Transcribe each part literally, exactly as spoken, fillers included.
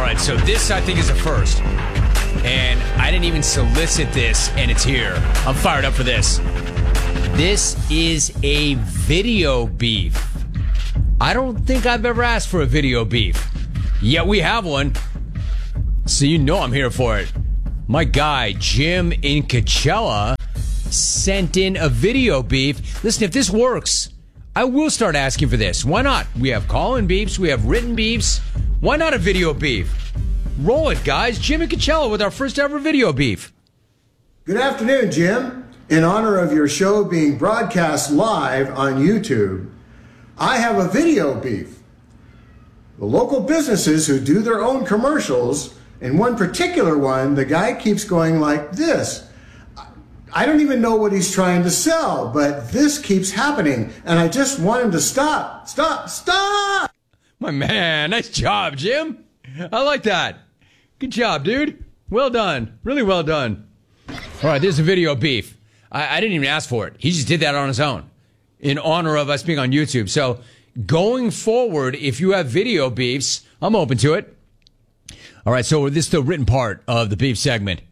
right, so this, I think, is a first. And I didn't even solicit this, and it's here. I'm fired up for this. This is a video beef. I don't think I've ever asked for a video beef. Yet we have one. So you know I'm here for it. My guy, Jim in Coachella, sent in a video beef. Listen, if this works, I will start asking for this. Why not? We have call-in beefs. We have written beefs. Why not a video beef? Roll it, guys. Jim in Coachella with our first ever video beef. Good afternoon, Jim. In honor of your show being broadcast live on YouTube, I have a video beef. The local businesses who do their own commercials, in one particular one, the guy keeps going like this. I don't even know what he's trying to sell, but this keeps happening, and I just want him to stop, stop, stop! My man, nice job, Jim. I like that. Good job, dude. Well done. Really well done. All right, there's a video beef. I, I didn't even ask for it. He just did that on his own in honor of us being on YouTube. So going forward, if you have video beefs, I'm open to it. All right, so this is the written part of the beef segment.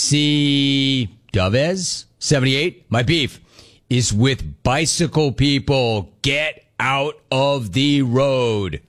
C. Dovez, seventy-eight. My beef is with bicycle people. Get out of the road.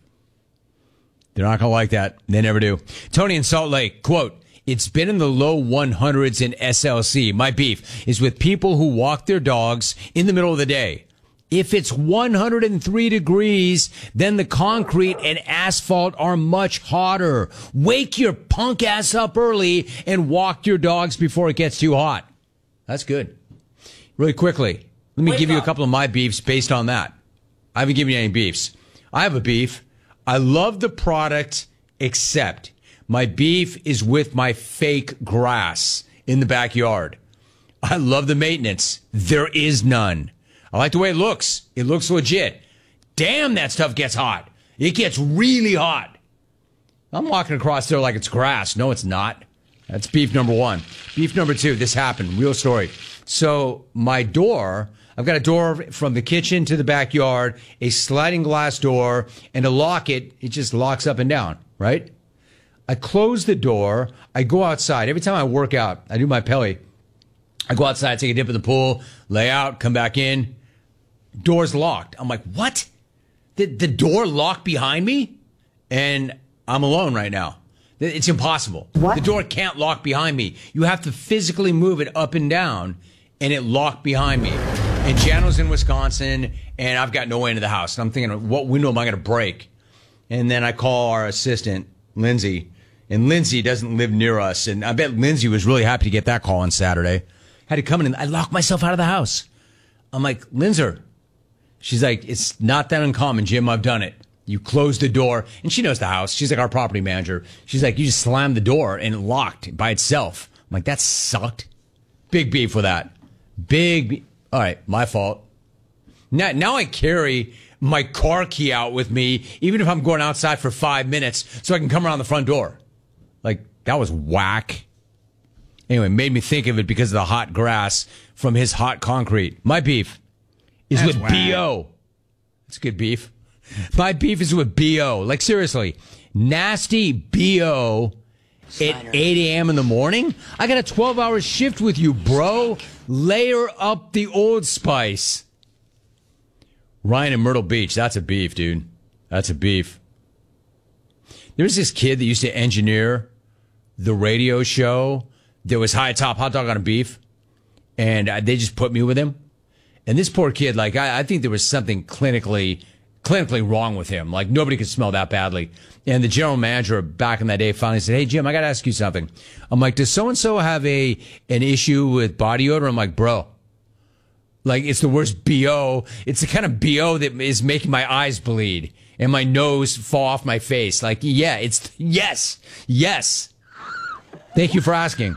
They're not going to like that. They never do. Tony in Salt Lake, quote, it's been in the low one hundreds in S L C. My beef is with people who walk their dogs in the middle of the day. If it's one hundred three degrees, then the concrete and asphalt are much hotter. Wake your punk ass up early and walk your dogs before it gets too hot. That's good. Really quickly, let me Wake give up. you a couple of my beefs based on that. I haven't given you any beefs. I have a beef. I love the product, except my beef is with my fake grass in the backyard. I love the maintenance. There is none. I like the way it looks. It looks legit. Damn, that stuff gets hot. It gets really hot. I'm walking across there like it's grass. No, it's not. That's beef number one. Beef number two, this happened. Real story. So my door, I've got a door from the kitchen to the backyard, a sliding glass door, and to lock it, it just locks up and down, right? I close the door. I go outside. Every time I work out, I do my pelly. I go outside, take a dip in the pool, lay out, come back in. Door's locked. I'm like, what? The, the door locked behind me? And I'm alone right now. It's impossible. What? The door can't lock behind me. You have to physically move it up and down, and it locked behind me. And Jano's in Wisconsin, and I've got no way into the house. And I'm thinking, what window am I going to break? And then I call our assistant, Lindsay, and Lindsay doesn't live near us. And I bet Lindsay was really happy to get that call on Saturday. Had to come in, and I locked myself out of the house. I'm like, Lindsay. She's like, it's not that uncommon, Jim. I've done it. You close the door, and she knows the house. She's like our property manager. She's like, you just slammed the door, and it locked by itself. I'm like, that sucked. Big beef with that. Big beef. All right, my fault. Now, now I carry my car key out with me, even if I'm going outside for five minutes, so I can come around the front door. Like, that was whack. Anyway, made me think of it because of the hot grass from his hot concrete. My beef is That's with whack. B O. That's good beef. My beef is with B O. Like, seriously, nasty B O at eight a.m. in the morning? I got a twelve-hour shift with you, bro. Layer up the Old Spice. Ryan in Myrtle Beach. That's a beef, dude. That's a beef. There's this kid that used to engineer the radio show. There was High Top Hot Dog on a Beef. And they just put me with him. And this poor kid, like, I, I think there was something clinically, clinically wrong with him. Like, nobody could smell that badly. And the general manager back in that day finally said, hey, Jim, I got to ask you something. I'm like, does so-and-so have a an issue with body odor? I'm like, bro, like, it's the worst B O. It's the kind of B O that is making my eyes bleed and my nose fall off my face. Like, yeah, it's, yes, yes. Thank you for asking.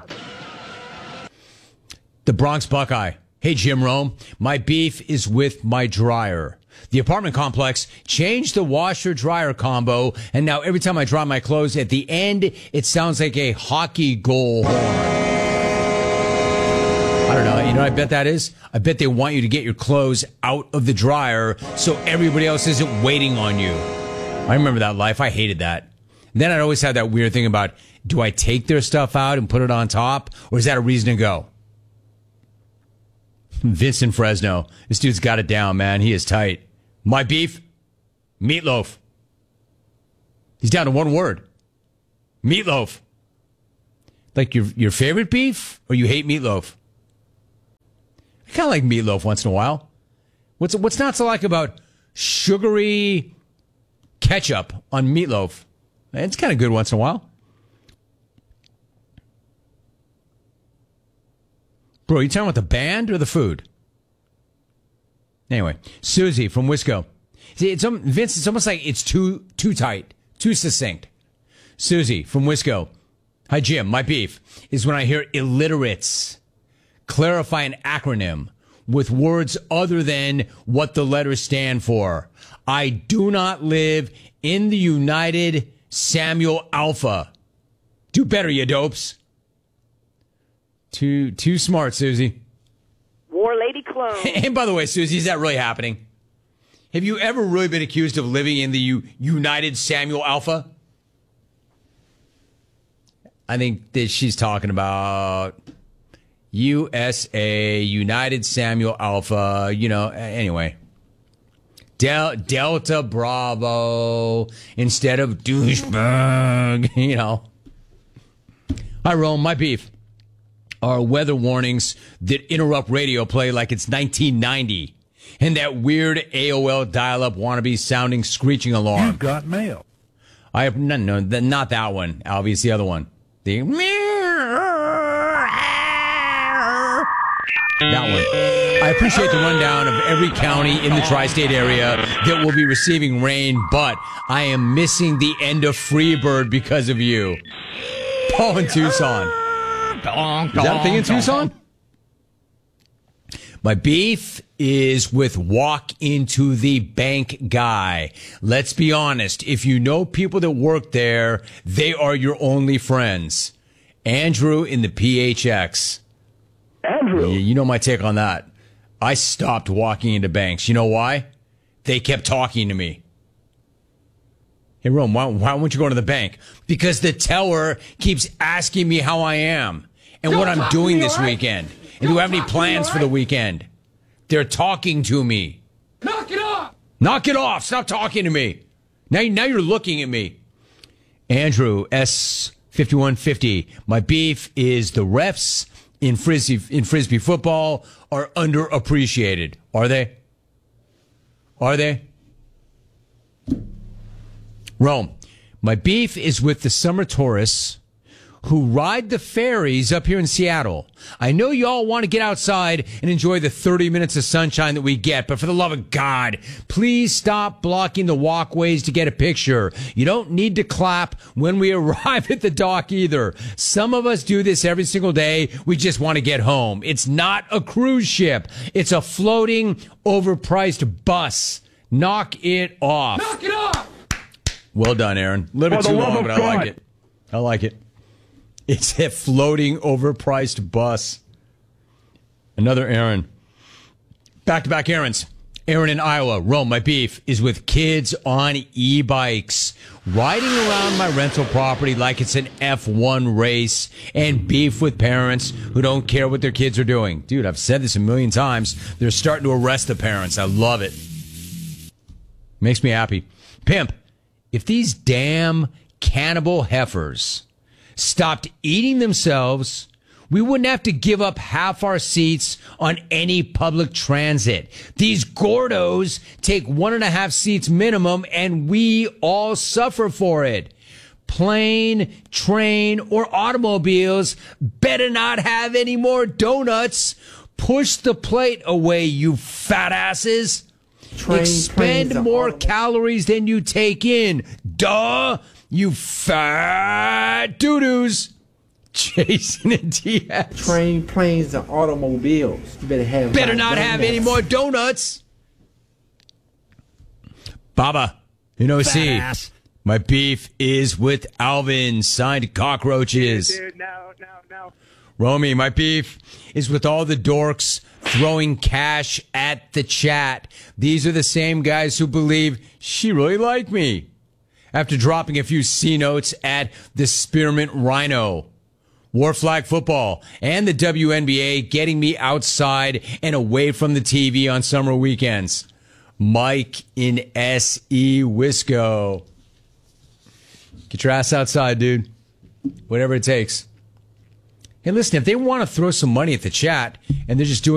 The Bronx Buckeye. Hey, Jim Rome, my beef is with my dryer. The apartment complex changed the washer-dryer combo, and now every time I dry my clothes, at the end, it sounds like a hockey goal horn. I don't know. You know what I bet that is? I bet they want you to get your clothes out of the dryer so everybody else isn't waiting on you. I remember that life. I hated that. Then I'd always have that weird thing about, do I take their stuff out and put it on top, or is that a reason to go? Vincent Fresno. This dude's got it down, man. He is tight. My beef? Meatloaf. He's down to one word. Meatloaf. Like your your favorite beef, or you hate meatloaf? I kind of like meatloaf once in a while. What's what's not to like about sugary ketchup on meatloaf? It's kind of good once in a while. Bro, you talking about the band or the food? Anyway, Susie from Wisco. See, it's um, Vince. It's almost like it's too too tight, too succinct. Susie from Wisco. Hi, Jim. My beef is when I hear illiterates clarify an acronym with words other than what the letters stand for. I do not live in the United Samuel Alpha. Do better, you dopes. Too too smart, Susie. War Lady Clone. And by the way, Susie, is that really happening? Have you ever really been accused of living in the U- United Samuel Alpha? I think that she's talking about U S A, United Samuel Alpha, you know, anyway. Del- Delta Bravo instead of douchebag, you know. Hi, Rome, my beef are weather warnings that interrupt radio play like it's nineteen ninety. And that weird A O L dial-up wannabe sounding screeching alarm. You've got mail. I have no, no, the, not that one. Albie, it's the other one. The that one. I appreciate the rundown of every county in the tri-state area that will be receiving rain, but I am missing the end of Freebird because of you. Paul in Tucson. Is that a thing in Tucson? My beef is with walk into the bank guy. Let's be honest. If you know people that work there, they are your only friends. Andrew in the P H X. Andrew. You know my take on that. I stopped walking into banks. You know why? They kept talking to me. Hey, Rome, why, why won't you go to the bank? Because the teller keeps asking me how I am and what I'm doing this weekend. And do you have any plans for the weekend? They're talking to me. Knock it off! Knock it off. Stop talking to me. Now, now you're looking at me. Andrew, S fifty-one fifty. My beef is the refs in frisbee, in frisbee football are underappreciated. Are they? Are they? Rome, my beef is with the summer tourists who ride the ferries up here in Seattle. I know y'all want to get outside and enjoy the thirty minutes of sunshine that we get, but for the love of God, please stop blocking the walkways to get a picture. You don't need to clap when we arrive at the dock either. Some of us do this every single day. We just want to get home. It's not a cruise ship. It's a floating, overpriced bus. Knock it off. Knock it off! Well done, Aaron. A little bit too long, but I like it. I like it. It's a floating, overpriced bus. Another Aaron. Back-to-back Aarons. Aaron in Iowa. Rome, my beef is with kids on e-bikes, riding around my rental property like it's an F one race, and beef with parents who don't care what their kids are doing. Dude, I've said this a million times. They're starting to arrest the parents. I love it. Makes me happy. Pimp, if these damn cannibal heifers stopped eating themselves, we wouldn't have to give up half our seats on any public transit. These gordos take one and a half seats minimum, and we all suffer for it. Plane, train, or automobiles better not have any more donuts. Push the plate away, you fat asses. Train, Expend planes, more automobile. calories than you take in. Duh, you fat doo-doos. Jason and T S. Train, planes, and automobiles. You better have. Better my not have any donuts. more donuts. Baba, in O C. ass. My beef is with Alvin, signed cockroaches. Dude, no, no, no. Romy, my beef is with all the dorks throwing cash at the chat. These are the same guys who believe she really liked me. after dropping a few C notes at the Spearmint Rhino. War Flag Football and the W N B A getting me outside and away from the T V on summer weekends. Mike in S E Wisco. Get your ass outside, dude. Whatever it takes. Hey, listen, if they want to throw some money at the chat and they're just doing